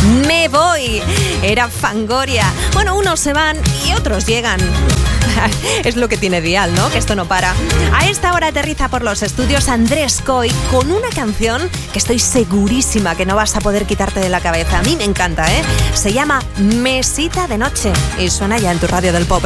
Me voy. Era Fangoria. Bueno, unos se van y otros llegan. Es lo que tiene Dial, ¿no? Que esto no para. A esta hora aterriza por los estudios Andrés Coy con una canción que estoy segurísima que no vas a poder quitarte de la cabeza. A mí me encanta, ¿eh? Se llama Mesita de Noche y suena ya en tu radio del Pop.